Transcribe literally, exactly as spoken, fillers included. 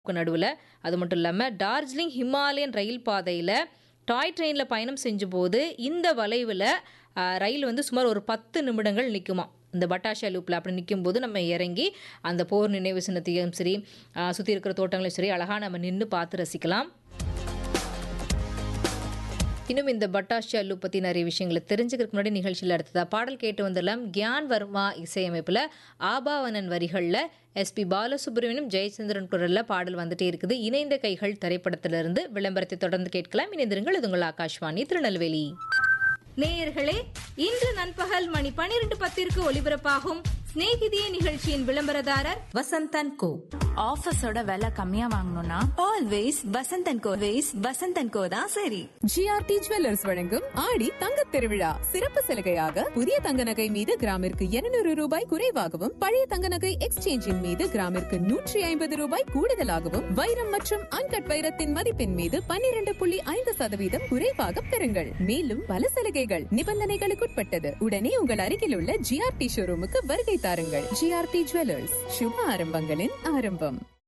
நடுவில். அது மட்டும் இல்லாமல் டார்ஜிலிங் ஹிமாலயன் ரயில் பாதையில் டாய் ட்ரெயினில் பயணம் செஞ்சபோது இந்த வளைவில் ரயில் வந்து சுமார் ஒரு பத்து நிமிடங்கள் நிற்குமா. இந்த பட்டாஷா லூப்பில் அப்படி நிற்கும்போது நம்ம இறங்கி அந்த போர் நினைவு சின்னத்தையும் சரி, சுற்றி இருக்கிற தோட்டங்களையும் சரி அழகாக நம்ம நின்று பார்த்து ரசிக்கலாம். இன்னும் இந்த பட்டாஷா லூப் பற்றி நிறைய விஷயங்களை தெரிஞ்சுக்கிறதுக்கு முன்னாடி நிகழ்ச்சியில் அடுத்ததா பாடல் கேட்டு வந்துடலாம். கியான் வர்மா இசையமைப்பில் ஆபாவனன் வரிகளில் எஸ்பி பாலசுப்ரமணியம் ஜெயச்சந்திரன் குரலில் பாடல் வந்துட்டே இருக்குது. இணைந்த கைகள் திரைப்படத்திலிருந்து. விளம்பரத்தை தொடர்ந்து கேட்கலாம். இணைந்திருங்கள். இது உங்கள் ஆகாஷ்வாணி திருநெல்வேலி. நேயர்களே, இன்று நண்பகல் மணி பனிரெண்டு பத்திற்கு ஒலிபரப்பாகும் ஸ்நேகிதியே நிகழ்ச்சியின் விளம்பரதாரர் வசந்தன் கோ. ஆஃபீஸோட விலை கம்மியா வாங்கணும்னா ஆல்வேஸ் வசந்தன் கோ. வேஸ் வசந்தன் கோ தான் சரி. ஜிஆர்டி ஜுவல்லர்ஸ் வழங்கும் ஆடி தங்க திருவிழா சிறப்பு சலுகையாக புதிய தங்க நகை மீது கிராமிற்கு இருநூறு ரூபாய் குறைவாகவும், பழைய தங்க நகை எக்ஸ்சேஞ்சின் மீது கிராமிற்கு நூற்றி ஐம்பது ரூபாய் கூடுதலாகவும், வைரம் மற்றும் அன்கட் வைரத்தின் மதிப்பின் மீது பன்னிரண்டு புள்ளி ஐந்து சதவீதம் குறைவாக பெறுங்கள். மேலும் பல சலுகைகள் நிபந்தனைகளுக்குட்பட்டது. உடனே உங்கள் அருகில் உள்ள ஜிஆர்டி ஷோரூமுக்கு வருகை தாருங்கள். ஜிஆர்டி ஜுவல்லர்ஸ், சுப ஆரம்பங்களின் ஆரம்பம்.